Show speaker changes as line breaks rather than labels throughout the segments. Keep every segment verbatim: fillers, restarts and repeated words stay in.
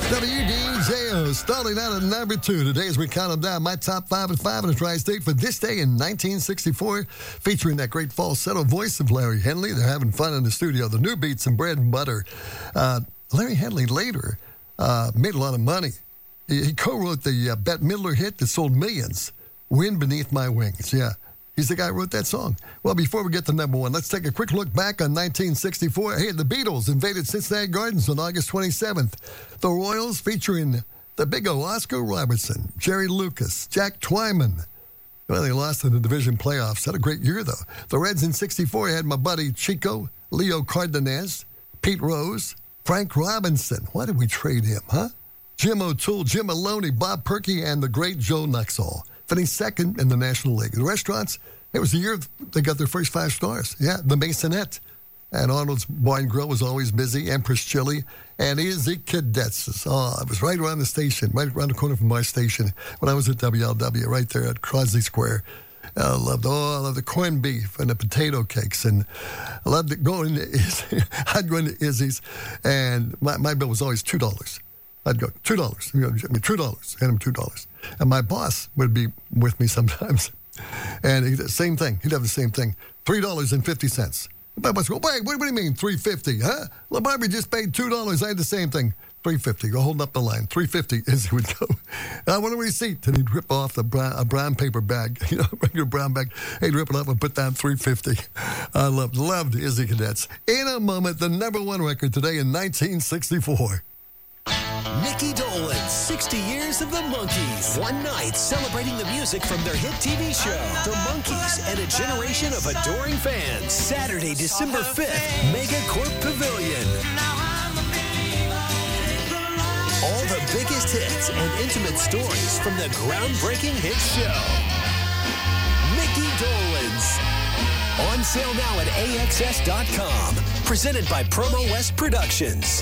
W D J O starting out at number two today as we count them down. My top five at five in the Tri-State for this day in nineteen sixty-four, featuring that great falsetto voice of Larry Henley. They're having fun in the studio. The New Beats and Bread and Butter. Uh, Larry Henley later uh, made a lot of money. He, he co-wrote the uh, Bette Midler hit that sold millions, Wind Beneath My Wings. Yeah. He's the guy who wrote that song. Well, before we get to number one, let's take a quick look back on nineteen sixty-four. Hey, the Beatles invaded Cincinnati Gardens on August twenty-seventh. The Royals featuring the big O, Oscar Robertson, Jerry Lucas, Jack Twyman. Well, they lost in the division playoffs. Had a great year, though. The Reds in sixty-four had my buddy Chico, Leo Cardenas, Pete Rose, Frank Robinson. Why did we trade him, huh? Jim O'Toole, Jim Maloney, Bob Perky, and the great Joe Nuxall. Finished second in the National League. The restaurants, it was the year they got their first five stars. Yeah, the Masonette. And Arnold's Bar and Grill was always busy. Empress Chili. And Izzy Cadets. Oh, it was right around the station, right around the corner from my station when I was at W L W, right there at Crosley Square. I loved, oh, I loved the corned beef and the potato cakes. And I loved it going to Izzy. I'd go into Izzy's, and my, my bill was always two dollars. I'd go, two dollars. I mean, two dollars. Hand him two dollars. And my boss would be with me sometimes. And he'd, same thing. He'd have the same thing. three dollars and fifty cents. My boss would go, wait, what do you mean three dollars and fifty cents, huh? La Barbie just paid two dollars. I had the same thing. three dollars and fifty cents. Go holding up the line. three dollars and fifty cents as he would go. I want a receipt. And he'd rip off the brown, a brown paper bag, you know, regular brown bag. He'd rip it off and put down three dollars and fifty cents. I loved, loved Izzy Cadets. In a moment, the number one record today in nineteen sixty-four.
Mickey Dolenz, sixty years of the Monkees. One night celebrating the music from their hit T V show, The Monkees, and a generation of adoring fans. Saturday, December fifth, Megacorp Pavilion. All the biggest hits and intimate stories from the groundbreaking hit show. Mickey Dolenz. On sale now at A X S dot com. Presented by Promo West Productions.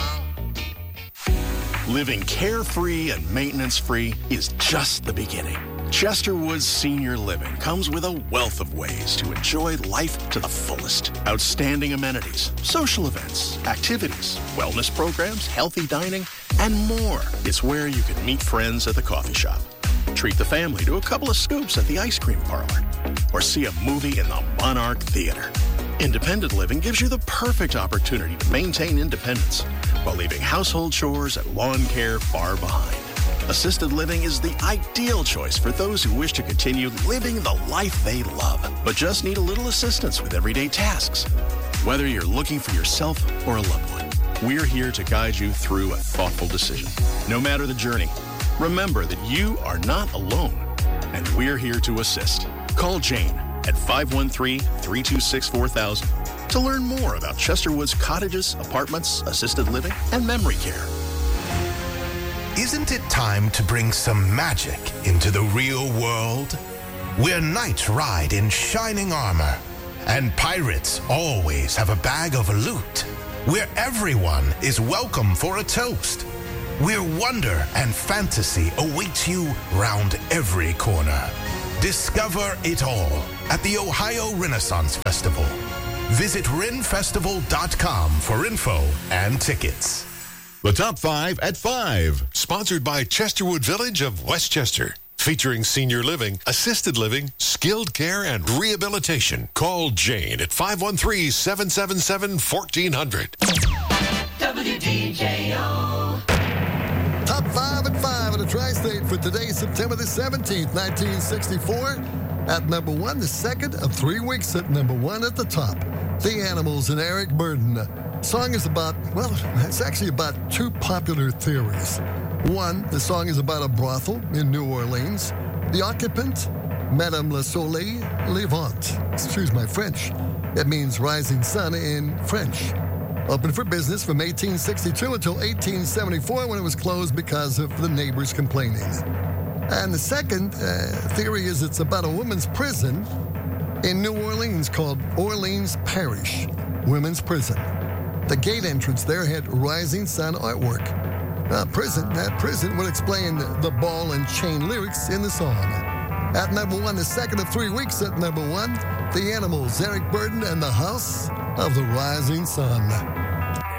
Living carefree and maintenance-free is just the beginning. Chesterwood's Senior Living comes with a wealth of ways to enjoy life to the fullest. Outstanding amenities, social events, activities, wellness programs, healthy dining, and more. It's where you can meet friends at the coffee shop, treat the family to a couple of scoops at the ice cream parlor, or see a movie in the Monarch Theater. Independent living gives you the perfect opportunity to maintain independence while leaving household chores and lawn care far behind. Assisted living is the ideal choice for those who wish to continue living the life they love, but just need a little assistance with everyday tasks. Whether you're looking for yourself or a loved one, we're here to guide you through a thoughtful decision. No matter the journey, remember that you are not alone, and we're here to assist. Call Jane at five one three, three two six, four thousand to learn more about Chesterwood's cottages, apartments, assisted living, and memory care.
Isn't it time to bring some magic into the real world? Where knights ride in shining armor, and pirates always have a bag of loot. Where everyone is welcome for a toast. Where wonder and fantasy awaits you round every corner. Discover it all at the Ohio Renaissance Festival. Visit ren festival dot com for info and tickets.
The Top five at five, sponsored by Chesterwood Village of Westchester. Featuring senior living, assisted living, skilled care, and rehabilitation. Call Jane at five one three, seven seven seven, one four zero zero.
W D J O.
Top five at five in the Tri-State for today, September the seventeenth, nineteen sixty-four. At number one, the second of three weeks at number one at the top. The Animals and Eric Burdon. The song is about, well, it's actually about two popular theories. One, the song is about a brothel in New Orleans. The occupant, Madame Le Soleil Levant. Excuse my French. It means rising sun in French. Open for business from eighteen sixty-two until eighteen seventy-four, when it was closed because of the neighbors complaining. And the second uh, theory is it's about a women's prison in New Orleans called Orleans Parish Women's Prison. The gate entrance there had rising sun artwork. Uh, prison, that prison would explain the, the ball and chain lyrics in the song. At number one, the second of three weeks at number one, The Animals, Eric Burdon, and the House of the Rising Sun.